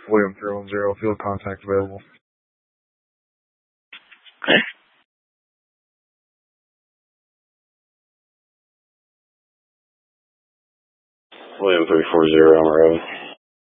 William 310, field contact available. Okay. William 340, I'm ready.